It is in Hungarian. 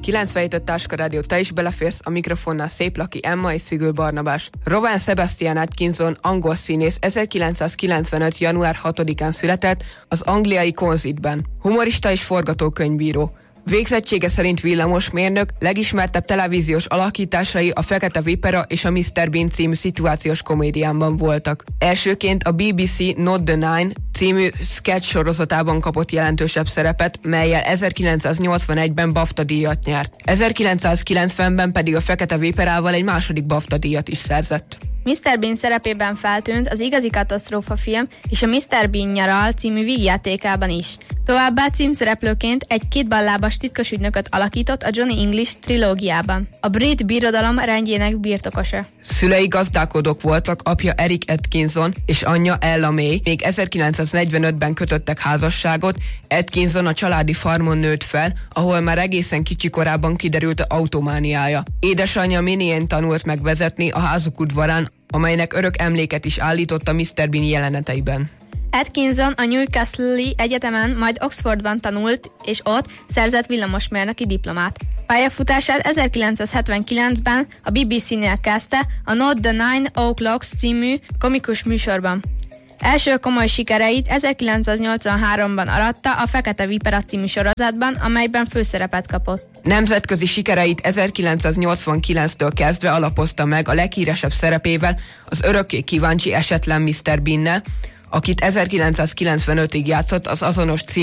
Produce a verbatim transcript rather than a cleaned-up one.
kilencvenhét Táska Rádió, te is beleférsz, a mikrofonnál Szép Laki Emma és Szigül Barnabás. Rowan Sebastian Atkinson, angol színész, ezerkilencszázkilencvenöt. január hatodikán született az angliai Consett-ben. Humorista és forgatókönyvíró. Végzettsége szerint villamosmérnök, legismertebb televíziós alakításai a Fekete Vipera és a miszter Bean című szituációs komédiánban voltak. Elsőként a bé bé cé Not the Nine című sketch sorozatában kapott jelentősebb szerepet, mellyel ezerkilencszáznyolcvanegyben BAFTA díjat nyert. ezerkilencszázkilencvenben pedig a Fekete Viperával egy második BAFTA díjat is szerzett. miszter Bean szerepében feltűnt az Igazi Katasztrófa film és a miszter Bean nyaral című vígjátékában is. Továbbá címszereplőként egy kétballábas titkos ügynököt alakított a Johnny English trilógiában. A brit birodalom rendjének birtokosa. Szülei gazdálkodók voltak, apja Eric Atkinson és anyja Ella May. Még ezerkilencszáznegyvenötben kötöttek házasságot. Atkinson a családi farmon nőtt fel, ahol már egészen kicsi korában kiderült a automániája. Édesanyja Minnie tanult meg vezetni a házuk udvarán, amelynek örök emléket is állított a miszter Bean jeleneteiben. Atkinson a Newcastle-i egyetemen, majd Oxfordban tanult, és ott szerzett villamosmérnöki diplomát. Pályafutását ezerkilencszázhetvenkilencben a bé bé cé-nél kezdte a Not the Nine O'Clocks című komikus műsorban. Első komoly sikereit ezerkilencszáznyolcvanháromban aratta a Fekete Vipera című sorozatban, amelyben főszerepet kapott. Nemzetközi sikereit ezerkilencszáznyolcvankilenctől kezdve alapozta meg a leghíresebb szerepével, az örökké kíváncsi esetlen miszter Beannel, akit ezerkilencszázkilencvenötig játszott az azonos cím